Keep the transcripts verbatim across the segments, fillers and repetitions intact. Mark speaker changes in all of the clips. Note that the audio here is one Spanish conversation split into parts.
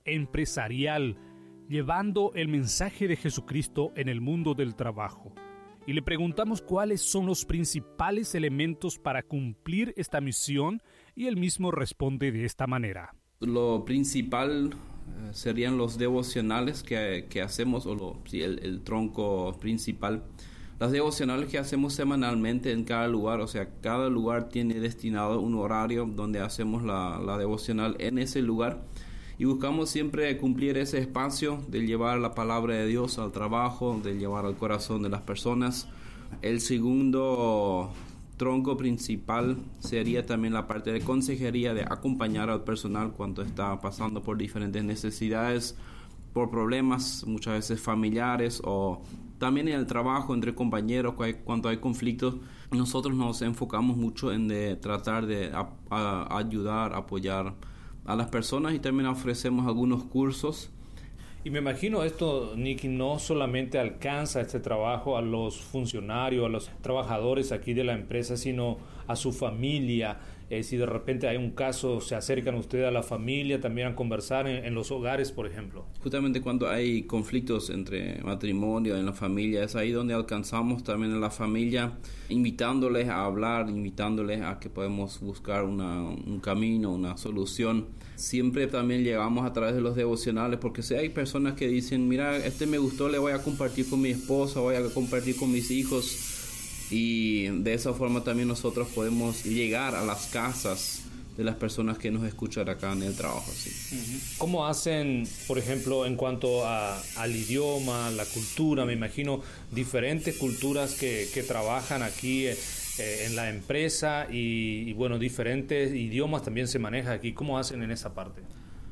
Speaker 1: empresarial, llevando el mensaje de Jesucristo en el mundo del trabajo. Y le preguntamos cuáles son los principales elementos para cumplir esta misión, y él mismo responde de esta manera.
Speaker 2: Lo principal eh, serían los devocionales que, que hacemos, o lo, sí, el, el tronco principal. Las devocionales que hacemos semanalmente en cada lugar, o sea, cada lugar tiene destinado un horario donde hacemos la, la devocional en ese lugar. Y buscamos siempre cumplir ese espacio de llevar la palabra de Dios al trabajo, de llevar al corazón de las personas. El segundo tronco principal sería también la parte de consejería, de acompañar al personal cuando está pasando por diferentes necesidades, por problemas muchas veces familiares, o también en el trabajo entre compañeros cuando hay conflictos. Nosotros nos enfocamos mucho en de tratar de a, a ayudar, apoyar a las personas, y también ofrecemos algunos cursos.
Speaker 1: Y me imagino esto, Nicky, no solamente alcanza este trabajo a los funcionarios, a los trabajadores aquí de la empresa, sino a su familia. Eh, si de repente hay un caso, se acercan ustedes a la familia también a conversar en, en los hogares, por ejemplo.
Speaker 2: Justamente cuando hay conflictos entre matrimonio en la familia, es ahí donde alcanzamos también a la familia, invitándoles a hablar, invitándoles a que podemos buscar una, un camino, una solución. Siempre también llegamos a través de los devocionales, porque si hay personas personas que dicen, mira, este me gustó, le voy a compartir con mi esposa, voy a compartir con mis hijos, y de esa forma también nosotros podemos llegar a las casas de las personas que nos escuchan acá en el trabajo. ¿Sí?
Speaker 1: ¿Cómo hacen, por ejemplo, en cuanto a, al idioma, la cultura? Me imagino diferentes culturas que, que trabajan aquí eh, en la empresa, y, y bueno, diferentes idiomas también se manejan aquí. ¿Cómo hacen en esa parte?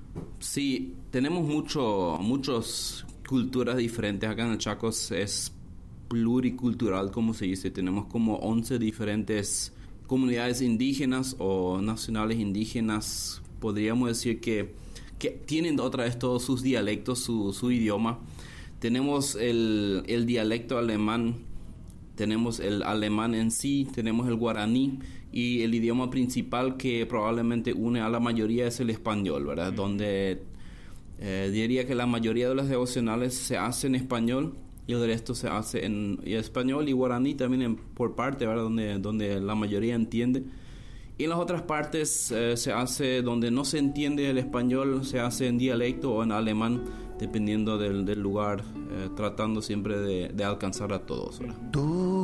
Speaker 2: Sí, tenemos mucho, muchas culturas diferentes acá en el Chaco. Es pluricultural, como se dice. Tenemos como once diferentes comunidades indígenas o nacionales indígenas. Podríamos decir que, que tienen otra vez todos sus dialectos, su, su idioma. Tenemos el, el dialecto alemán, tenemos el alemán en sí, tenemos el guaraní, y el idioma principal que probablemente une a la mayoría es el español, ¿verdad? Mm. Donde eh, diría que la mayoría de los devocionales se hace en español, y el resto se hace en, en español y guaraní también en, por parte, ¿verdad? Donde, donde la mayoría entiende. Y en las otras partes eh, se hace donde no se entiende el español, se hace en dialecto o en alemán, dependiendo del, del lugar, eh, tratando siempre de, de alcanzar a todos, ¿verdad?
Speaker 3: Tú